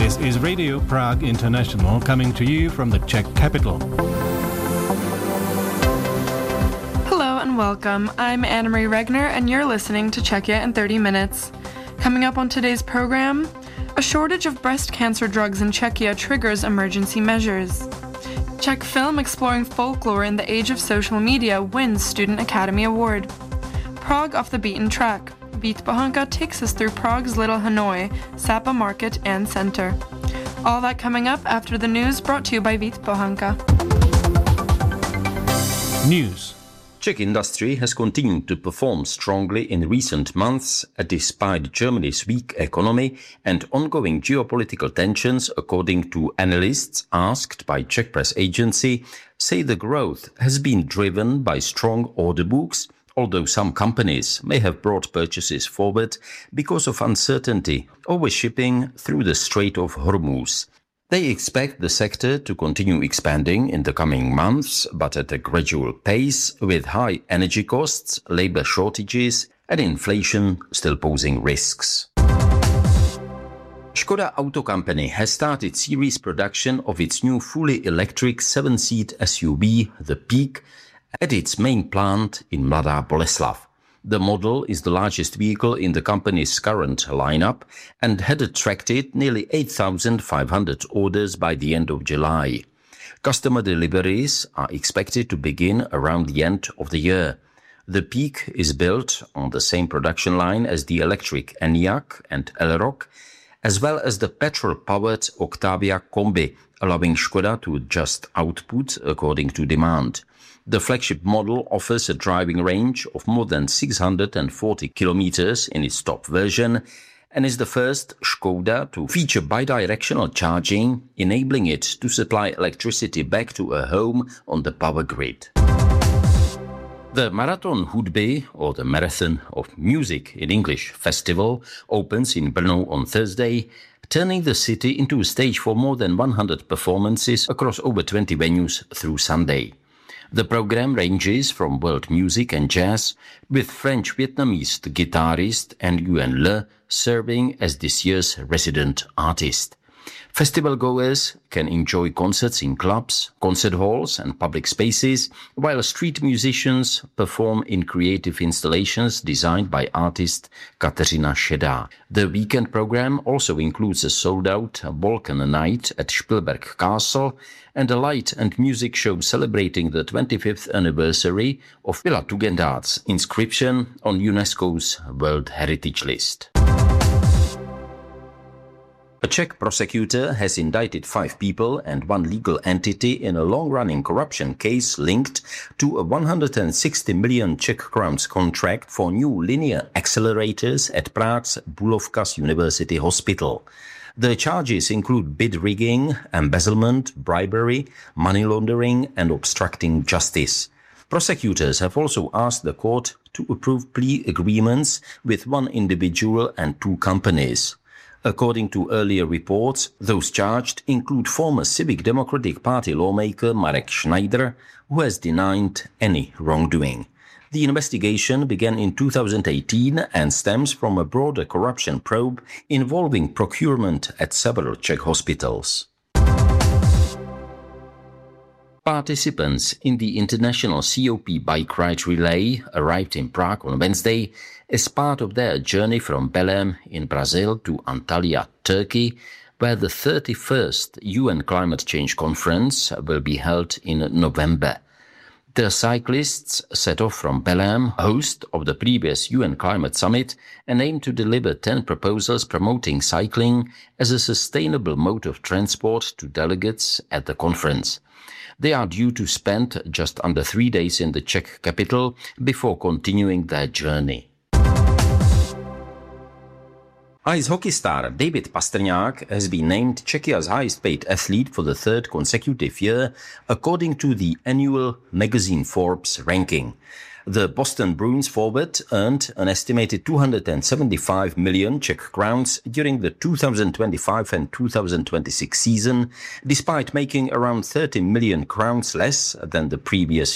This is Radio Prague International coming to you from the Czech capital. Hello and welcome. I'm Anna-Marie Regner and you're listening to Czechia in 30 minutes. Coming up on today's program, a shortage of breast cancer drugs in Czechia triggers emergency measures. Czech film exploring folklore in the age of social media wins Student Academy Award. Prague off the beaten track. Vít Pohanka takes us through Prague's Little Hanoi, Sapa Market and Center. All that coming up after the news brought to you by Vít Pohanka. News. Czech industry has continued to perform strongly in recent months, despite Germany's weak economy and ongoing geopolitical tensions, according to analysts asked by Czech press agency, say the growth has been driven by strong order books, although some companies may have brought purchases forward because of uncertainty over shipping through the Strait of Hormuz. They expect the sector to continue expanding in the coming months, but at a gradual pace, with high energy costs, labor shortages, and inflation still posing risks. Škoda Auto Company has started series production of its new fully electric 7-seat SUV, the Peak, at its main plant in Mladá Boleslav. The model is the largest vehicle in the company's current lineup and had attracted nearly 8,500 orders by the end of July. Customer deliveries are expected to begin around the end of the year. The Peak is built on the same production line as the electric Enyaq and Elroq, as well as the petrol-powered Octavia Combi, allowing Škoda to adjust output according to demand. The flagship model offers a driving range of more than 640 kilometers in its top version and is the first Škoda to feature bidirectional charging, enabling it to supply electricity back to a home on the power grid. The Marathon Hudby, or the Marathon of Music in English festival, opens in Brno on Thursday, turning the city into a stage for more than 100 performances across over 20 venues through Sunday. The program ranges from world music and jazz, with French-Vietnamese guitarist Nguyen Le serving as this year's resident artist. Festival goers can enjoy concerts in clubs, concert halls and public spaces, while street musicians perform in creative installations designed by artist Kateřina Šedá. The weekend program also includes a sold-out Balkan night at Spielberg Castle and a light and music show celebrating the 25th anniversary of Villa Tugendhat's inscription on UNESCO's World Heritage List. A Czech prosecutor has indicted 5 people and 1 legal entity in a long-running corruption case linked to a 160 million Czech crowns contract for new linear accelerators at Prague's Bulovka University Hospital. The charges include bid rigging, embezzlement, bribery, money laundering, and obstructing justice. Prosecutors have also asked the court to approve plea agreements with 1 individual and 2 companies. According to earlier reports, those charged include former Civic Democratic Party lawmaker Marek Schneider, who has denied any wrongdoing. The investigation began in 2018 and stems from a broader corruption probe involving procurement at several Czech hospitals. Participants in the International COP Bike Ride Relay arrived in Prague on Wednesday as part of their journey from Belém in Brazil to Antalya, Turkey, where the 31st UN Climate Change Conference will be held in November. The cyclists set off from Belém, host of the previous UN Climate Summit, and aim to deliver 10 proposals promoting cycling as a sustainable mode of transport to delegates at the conference. They are due to spend just under 3 days in the Czech capital before continuing their journey. Ice hockey star David Pastrňák has been named Czechia's highest-paid athlete for the 3rd consecutive year, according to the annual magazine Forbes ranking. The Boston Bruins forward earned an estimated 275 million Czech crowns during the 2025 and 2026 season, despite making around 30 million crowns less than the previous